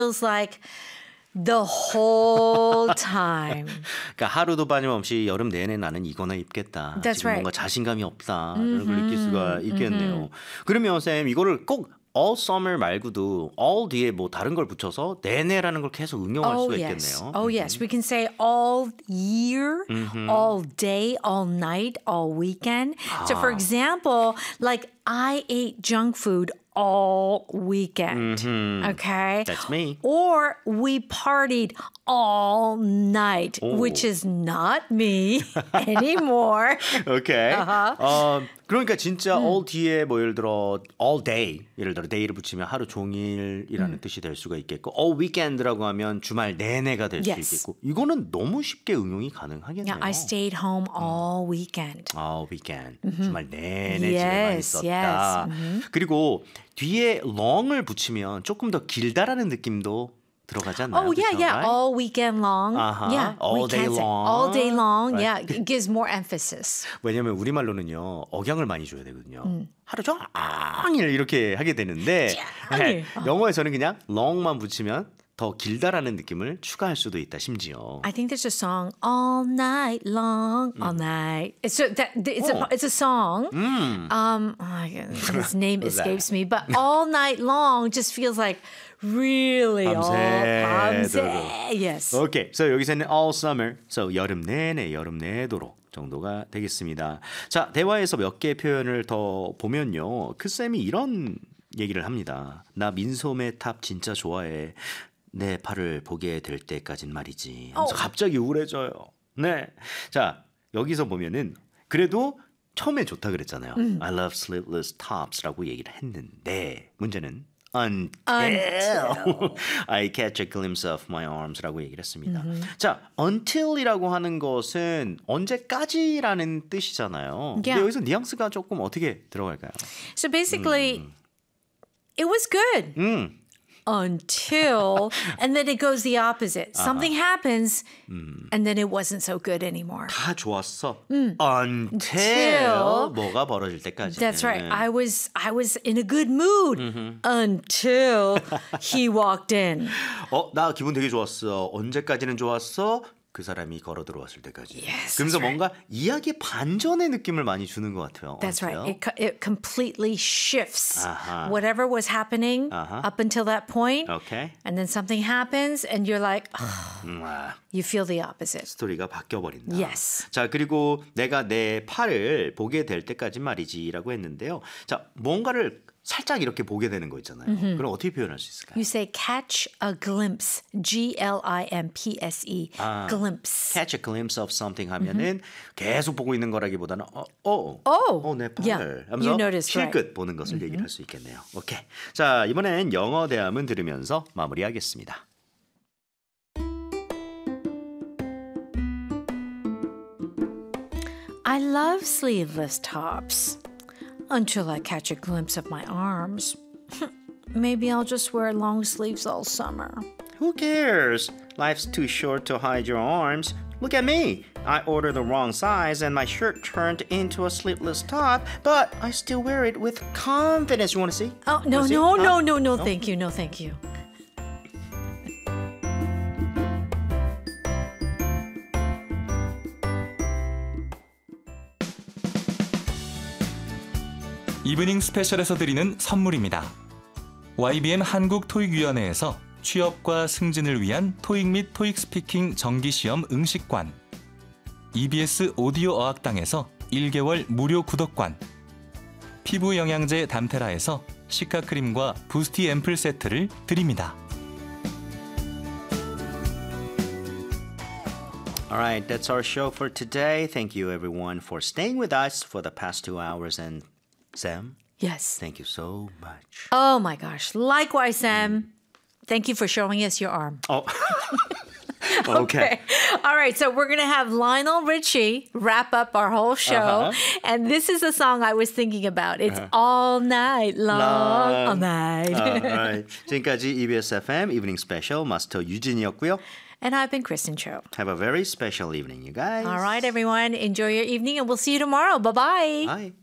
feels like the whole time. 그러니까 하루도 빠짐없이 여름 내내 나는 이거나 입겠다. That's 지금 right. 뭔가 자신감이 없다. 이런 걸 느낄 수가 있겠네요. 그러면 쌤 이거를 꼭 all summer 말고도 all 뒤에 뭐 다른 걸 붙여서 내내라는 걸 계속 응용할 수가 있겠네요. Oh, yes. We can say all year, all day, all night, all weekend. So, for example, like I ate junk food all weekend. Okay? That's me. Or we partied all night, which is not me anymore. 오케이. 그러니까 진짜 all 뒤에 뭐 예를 들어 all day, 예를 들어 day를 붙이면 하루 종일이라는 뜻이 될 수가 있겠고 all weekend라고 하면 주말 내내가 될 수 Yes. 있겠고 이거는 너무 쉽게 응용이 가능하겠네요. Yeah, I stayed home all weekend. all weekend. 주말 내내 집에만 Yes, 있었다. 그리고 뒤에 long을 붙이면 조금 더 길다라는 느낌도 들어가지 않나요? Oh, yeah, 그렇죠? yeah. Right? All weekend long. Yeah, All we day can say long. all day long. Right. Yeah, it gives more emphasis. 왜냐면 우리말로는요 억양을 많이 줘야 되거든요. 하루 종일 이렇게 하게 되는데 종일. 영어에서는 그냥 long만 붙이면 더 길다라는 느낌을 추가할 수도 있다 심지어. I think there's a song all night long, all night. It's a song. Oh my goodness, his name escapes me, but all night long just feels like really 밤새. Yes. Okay, so 여기서는 all summer, so 여름 내내, 여름 내도록 정도가 되겠습니다. 자, 대화에서 몇 개의 표현을 더 보면요. 그 쌤이 이런 얘기를 합니다. 나 민소매 탑 진짜 좋아해. 내 팔을 보게 될 때까진 말이지. 하면서 갑자기 우울해져요. 네. 자, 여기서 보면은 그래도 처음에 좋다 그랬잖아요. I love sleeveless tops라고 얘기를 했는데 문제는 until I catch a glimpse of my arms라고 얘기를 했습니다. 자, until이라고 하는 것은 언제까지라는 뜻이잖아요. 근데 Yeah. 여기서 뉘앙스가 조금 어떻게 들어갈까요? So basically, it was good. Until, and then it goes the opposite. Something happens, and then it wasn't so good anymore. 다 좋았어. Until 뭐가 벌어질 때까지. That's right. I was in a good mood until he walked in. 나 기분 되게 좋았어. 언제까지는 좋았어? 그 사람이 걸어 들어왔을 때까지. Yes, 그러면서 that's right. 뭔가 이야기의 반전의 느낌을 많이 주는 것 같아요. That's right. Until. It completely shifts Uh-huh. whatever was happening up until that point. Okay. And then something happens and you're like, you feel the opposite. 스토리가 바뀌어버린다. Yes. 자, 그리고 내가 내 팔을 보게 될 때까지 말이지라고 했는데요. 자, 뭔가를 살짝 이렇게 보게 되는 거 있잖아요. 그럼 어떻게 표현할 수 있을까요? You say catch a glimpse. G-L-I-M-P-S-E. Glimpse. Catch a glimpse of something 하면은 계속 보고 있는 거라기보다는 내 팔. Yeah, 하면서 you noticed, 실끝 right. 보는 것을 얘기를 할 수 있겠네요. 오케이. 자, 이번엔 영어 대화문 들으면서 마무리하겠습니다. I love sleeveless tops until I catch a glimpse of my arms. Maybe I'll just wear long sleeves all summer. Who cares? Life's too short to hide your arms. Look at me. I ordered the wrong size and my shirt turned into a sleeveless top, but I still wear it with confidence. You want to see? Oh, no, Wanna see? no, Huh? no, no, no, thank you, no, thank you. 이브닝 스페셜에서 드리는 선물입니다. YBN 한국토익위원회에서 취업과 승진을 위한 토익 및 토익 스피킹 정기시험 응시관, EBS 오디오 어학당에서 1개월 무료 구독권, 피부 영양제 담테라에서 시카크림과 부스티 앰플 세트를 드립니다. All right, that's our show for today. Thank you everyone for staying with us for the past 2 hours. And Sam, Yes. thank you so much. Oh my gosh. Likewise, Sam. Thank you for showing us your arm. Oh, okay. All right. So we're going to have Lionel Richie wrap up our whole show. And this is the song I was thinking about. It's all night long. All night. All right. 지금까지 EBS FM Evening Special 마스터 유진이었고요. And I've been Kristen Cho. Have a very special evening, you guys. All right, everyone. Enjoy your evening and we'll see you tomorrow. Bye-bye. Bye.